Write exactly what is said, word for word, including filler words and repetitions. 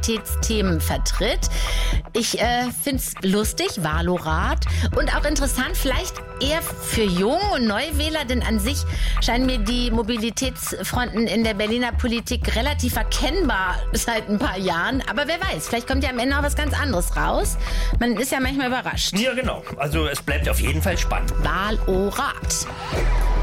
Mobilitätsthemen vertritt. Ich äh, finde es lustig, Valorat, und auch interessant, vielleicht eher für Jung- und Neuwähler, denn an sich scheinen mir die Mobilitätsfronten in der Berliner Politik relativ erkennbar seit ein paar Jahren. Aber wer weiß, vielleicht kommt ja am Ende auch was ganz anderes raus. Man ist ja manchmal überrascht. Ja, genau. Also es bleibt auf jeden Fall spannend. Valorat.